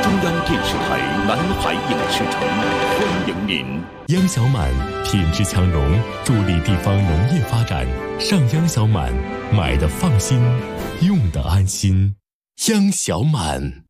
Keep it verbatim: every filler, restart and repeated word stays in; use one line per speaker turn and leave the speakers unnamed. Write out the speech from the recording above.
中央电视台南海影视城欢迎您。
央小满品质强农，助力地方农业发展。上央小满，买的放心，用的安心。央小满。